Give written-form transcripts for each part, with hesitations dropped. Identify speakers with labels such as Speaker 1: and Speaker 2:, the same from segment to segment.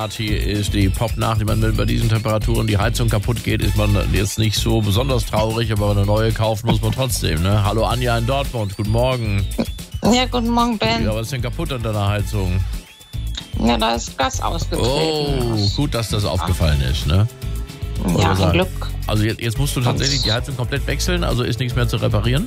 Speaker 1: Party ist die Popnacht. Ich meine, wenn bei diesen Temperaturen die Heizung kaputt geht, ist man jetzt nicht so besonders traurig, aber eine neue kaufen muss man trotzdem, ne? Hallo Anja in Dortmund, guten Morgen.
Speaker 2: Ja, guten Morgen, Ben.
Speaker 1: Ja, was ist denn kaputt an deiner Heizung?
Speaker 2: Ja, da ist Gas ausgetreten.
Speaker 1: Oh, gut, dass das aufgefallen ist, ne?
Speaker 2: Ja, ein Glück.
Speaker 1: Also jetzt musst du tatsächlich die Heizung komplett wechseln, also ist nichts mehr zu reparieren?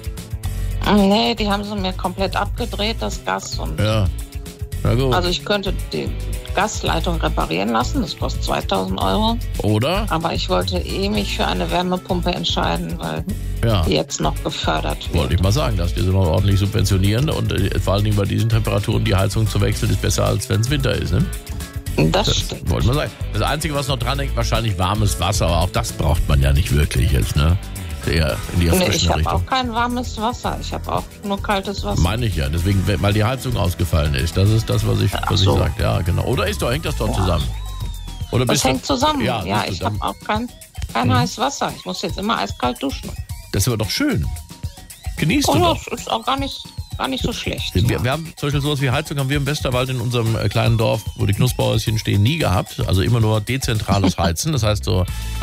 Speaker 2: Nee, die haben sie mir komplett abgedreht, das Gas. Und
Speaker 1: Ja, na gut.
Speaker 2: also ich könnte die Gasleitung reparieren lassen, das kostet 2.000 Euro.
Speaker 1: Oder?
Speaker 2: Aber ich wollte mich für eine Wärmepumpe entscheiden, weil die jetzt noch gefördert wird.
Speaker 1: Wollte ich mal sagen, dass wir sie noch ordentlich subventionieren und vor allen Dingen bei diesen Temperaturen die Heizung zu wechseln ist besser, als wenn es Winter ist, ne?
Speaker 2: Das stimmt.
Speaker 1: Wollte ich mal sagen. Das Einzige, was noch dran hängt, wahrscheinlich warmes Wasser, aber auch das braucht man ja nicht wirklich jetzt, ne? Eher in die erfrischende
Speaker 2: Ich habe
Speaker 1: Richtung.
Speaker 2: auch kein warmes Wasser, ich habe auch nur kaltes Wasser.
Speaker 1: Meine ich ja, deswegen, weil die Heizung ausgefallen ist. Das ist das, was ich sage. Ja, genau. Oder hängt das doch zusammen? Oder
Speaker 2: Das hängt zusammen.
Speaker 1: Ja,
Speaker 2: ich habe auch kein heißes Wasser. Ich muss jetzt immer eiskalt duschen.
Speaker 1: Das ist aber doch schön. Genießt du doch.
Speaker 2: Das ist auch gar nicht so schlecht.
Speaker 1: Wir haben zum Beispiel sowas wie Heizung haben wir im Westerwald in unserem kleinen Dorf, wo die Knusperhäuschen stehen, nie gehabt. Also immer nur dezentrales Heizen. Das heißt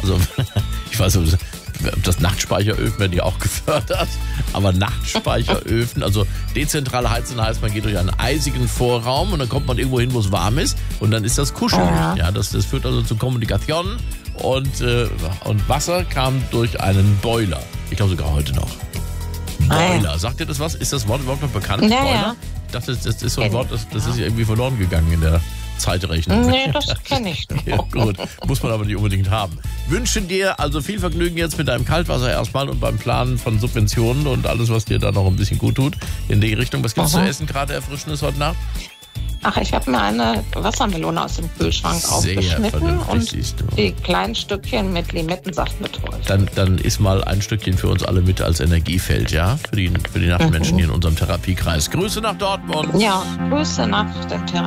Speaker 1: ich weiß nicht, ob das Nachtspeicheröfen werden die auch gefördert, aber Nachtspeicheröfen, also dezentrale Heizen heißt, man geht durch einen eisigen Vorraum und dann kommt man irgendwo hin, wo es warm ist und dann ist das kuschelig. Ja, das führt also zu Kommunikation und Wasser kam durch einen Boiler. Ich glaube sogar heute noch. Boiler, sagt ihr das was? Ist das Wort überhaupt noch bekannt?
Speaker 2: Ja,
Speaker 1: Boiler?
Speaker 2: ja.
Speaker 1: Ich dachte, das ist so ein Wort, das ist irgendwie verloren gegangen in der Zeitrechnung.
Speaker 2: Nee, das kenne ich noch.
Speaker 1: Ja, gut, muss man aber nicht unbedingt haben. Wünschen dir also viel Vergnügen jetzt mit deinem Kaltwasser erstmal und beim Planen von Subventionen und alles, was dir da noch ein bisschen gut tut in die Richtung. Was gibt's zu essen gerade Erfrischendes heute Nacht?
Speaker 2: Ach, ich habe mir eine Wassermelone aus dem Kühlschrank aufgeschnitten und die kleinen Stückchen mit Limettensaft betreut.
Speaker 1: Dann isst mal ein Stückchen für uns alle mit als Energiefeld, ja? Für die Nachtmenschen hier in unserem Therapiekreis. Grüße nach Dortmund.
Speaker 2: Ja, Grüße nach dem Therapiekreis.